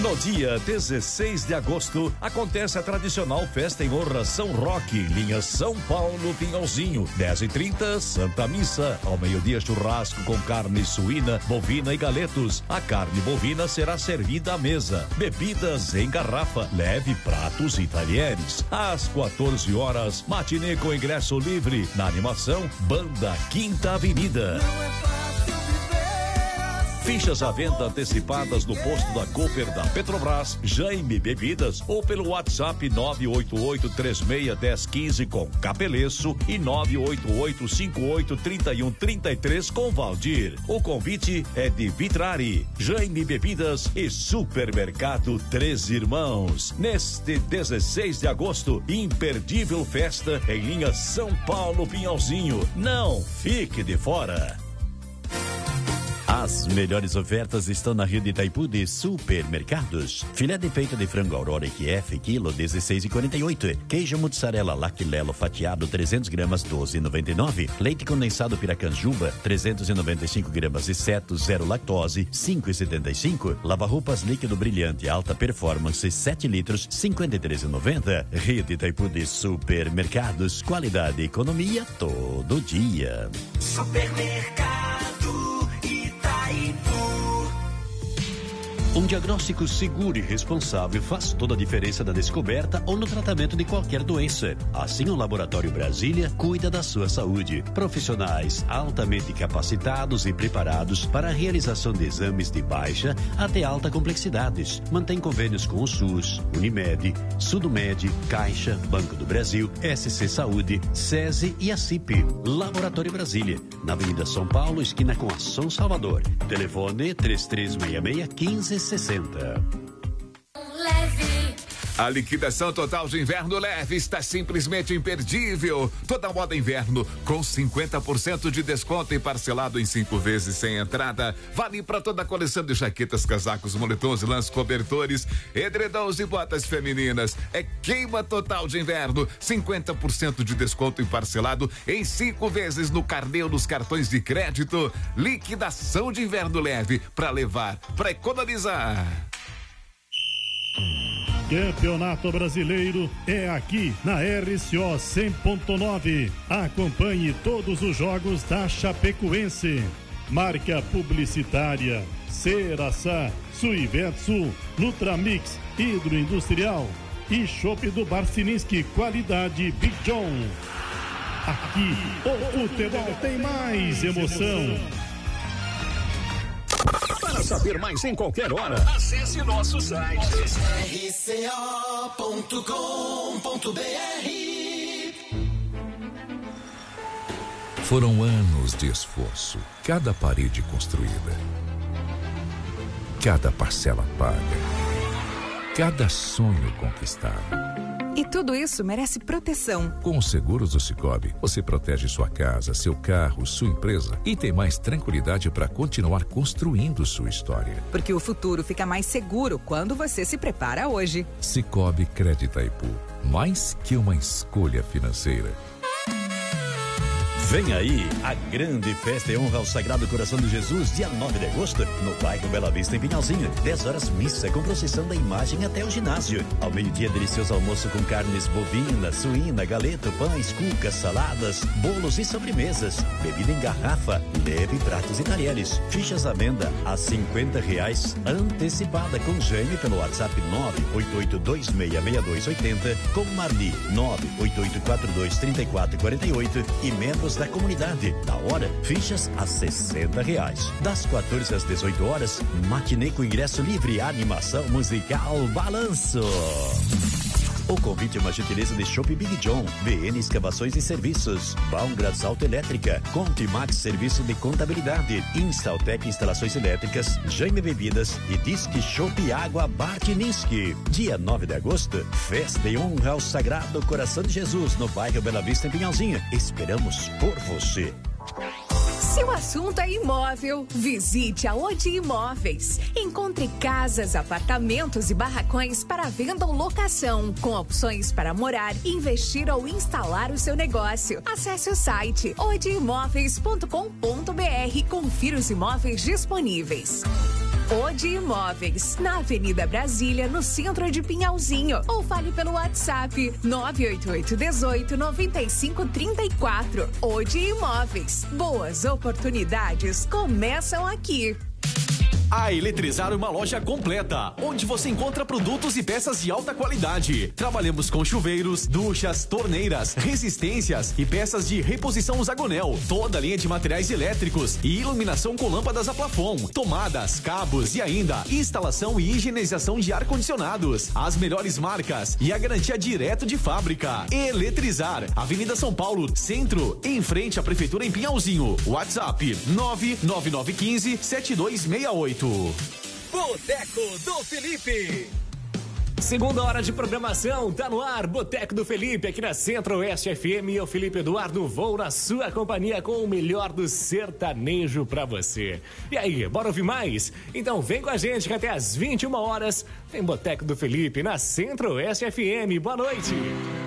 No dia 16 de agosto, acontece a tradicional festa em honra São Roque, linha São Paulo Pinhalzinho. 10h30, Santa Missa. Ao meio-dia, churrasco com carne suína, bovina e galetos. A carne bovina será servida à mesa. Bebidas em garrafa, leve pratos e talheres. Às 14 horas, matinê com ingresso livre. Na animação, Banda Quinta Avenida. Fichas à venda antecipadas no posto da Cooper da Petrobras, Jaime Bebidas ou pelo WhatsApp 988-361015 com Capeleço e 988-583133 com Valdir. O convite é de Vitrari, Jaime Bebidas e Supermercado Três Irmãos. Neste 16 de agosto, imperdível festa em linha São Paulo Pinhalzinho. Não fique de fora. As melhores ofertas estão na Rio de Itaipu de Supermercados. Filé de peito de frango Aurora EQF, quilo 16,48. Queijo mussarela Lactilelo fatiado 300 gramas 12,99. Leite condensado Piracanjuba 395 gramas e Seto zero lactose 5,75. Lava-roupas líquido brilhante alta performance 7 litros 53,90. Rio de Itaipu de Supermercados, qualidade e economia todo dia. Supermercado Um diagnóstico seguro e responsável faz toda a diferença na descoberta ou no tratamento de qualquer doença. Assim, o Laboratório Brasília cuida da sua saúde. Profissionais altamente capacitados e preparados para a realização de exames de baixa até alta complexidades. Mantém convênios com o SUS, Unimed, Sudomed, Caixa, Banco do Brasil, SC Saúde, SESI e a CIP. Laboratório Brasília, na Avenida São Paulo, esquina com a São Salvador. Telefone 3366-1560. A liquidação total de inverno leve está simplesmente imperdível. Toda moda inverno com 50% de desconto e parcelado em 5 vezes sem entrada. Vale para toda a coleção de jaquetas, casacos, moletons, lãs, cobertores, edredons e botas femininas. É queima total de inverno. 50% de desconto e parcelado em 5 vezes no carnê ou nos cartões de crédito. Liquidação de inverno leve para levar, para economizar. Campeonato Brasileiro é aqui na RCO 100.9. Acompanhe todos os jogos da Chapecoense. Marca publicitária Ceraçá, Suivetsu, Nutramix, Hidroindustrial e Chopp do Barcininski, qualidade Big John. Aqui o futebol tem mais emoção. Para saber mais em qualquer hora, acesse nosso site rco.com.br. Foram anos de esforço, cada parede construída, cada parcela paga, cada sonho conquistado. E tudo isso merece proteção. Com os seguros do Sicoob, você protege sua casa, seu carro, sua empresa e tem mais tranquilidade para continuar construindo sua história. Porque o futuro fica mais seguro quando você se prepara hoje. Sicoob Crédito Itaipu, mais que uma escolha financeira. Vem aí a grande festa em honra ao Sagrado Coração de Jesus, dia 9 de agosto, no bairro Bela Vista, em Pinhalzinho. 10 horas missa com procissão da imagem até o ginásio. Ao meio-dia, delicioso almoço com carnes bovina, suína, galeto, pães, cucas, saladas, bolos e sobremesas. Bebida em garrafa, leve pratos e talheres. Fichas à venda a R$50, antecipada com Jaime pelo WhatsApp 988266280, com Marli 988423448 e membros da comunidade. Da hora, fichas a R$60. Das 14 às 18 horas, matinê com ingresso livre, animação musical Balanço. O convite é uma gentileza de Chopp Big John, BN Escavações e Serviços, Baumgras Autoelétrica, Conte Max Serviço de Contabilidade, Instaltec Instalações Elétricas, Jaime Bebidas e Disque Chopp Água Bartiniski. Dia 9 de agosto, festa em honra ao Sagrado Coração de Jesus, no bairro Bela Vista, em Pinhalzinho. Esperamos por você. Se o assunto é imóvel, visite a Odi Imóveis. Encontre casas, apartamentos e barracões para venda ou locação, com opções para morar, investir ou instalar o seu negócio. Acesse o site odiimóveis.com.br e confira os imóveis disponíveis. Odi Imóveis, na Avenida Brasília, no centro de Pinhalzinho. Ou fale pelo WhatsApp 988-18-9534. Odi Imóveis. Boas oportunidades começam aqui. A Eletrizar uma loja completa, onde você encontra produtos e peças de alta qualidade. Trabalhamos com chuveiros, duchas, torneiras, resistências e peças de reposição Zagonel. Toda a linha de materiais elétricos e iluminação com lâmpadas a plafond, tomadas, cabos e ainda instalação e higienização de ar-condicionados. As melhores marcas e a garantia direto de fábrica. Eletrizar, Avenida São Paulo, Centro, em frente à Prefeitura em Pinhalzinho. WhatsApp 99915-7268. Boteco do Felipe. Segunda hora de programação, tá no ar, Boteco do Felipe, aqui na Centro-Oeste FM. E eu, Felipe Eduardo, vou na sua companhia com o melhor do sertanejo pra você. E aí, bora ouvir mais? Então vem com a gente que até às 21 horas tem Boteco do Felipe na Centro-Oeste FM. Boa noite.